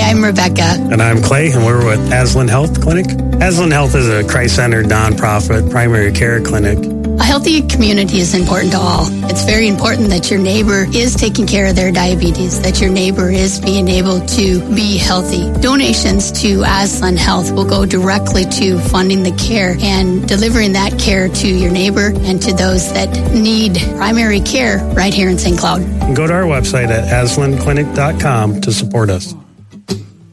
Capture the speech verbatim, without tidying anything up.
I'm Rebecca. And I'm Clay, and we're with Aslan Health Clinic. Aslan Health is a Christ-centered, nonprofit primary care clinic. A healthy community is important to all. It's very important that your neighbor is taking care of their diabetes, that your neighbor is being able to be healthy. Donations to Aslan Health will go directly to funding the care and delivering that care to your neighbor and to those that need primary care right here in Saint Cloud. Go to our website at aslan clinic dot com to support us.